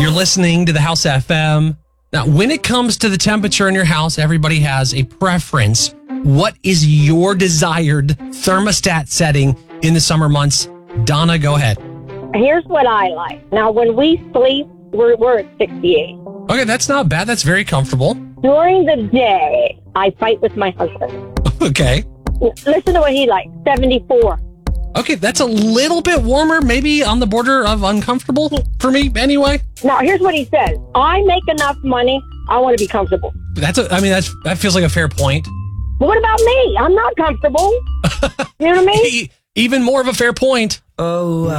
You're listening to the House FM. Now, when it comes to the temperature in your house, everybody has a preference. What is your desired thermostat setting in the summer months? Donna, go ahead. Here's what I like. Now, when we sleep, we're at 68. Okay, that's not bad. That's very comfortable. During the day, I fight with my husband. Okay. Listen to what he likes, 74. Okay, that's a little bit warmer, maybe on the border of uncomfortable for me anyway. Now, here's what he says. I make enough money. I want to be comfortable. That feels like a fair point. But what about me? I'm not comfortable. You know what I mean? Even more of a fair point. Oh,